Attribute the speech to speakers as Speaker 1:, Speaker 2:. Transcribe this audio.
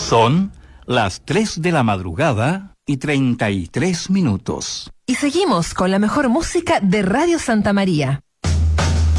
Speaker 1: Son las 3 de la madrugada y 33 minutos.
Speaker 2: Y seguimos con la mejor música de Radio Santa María.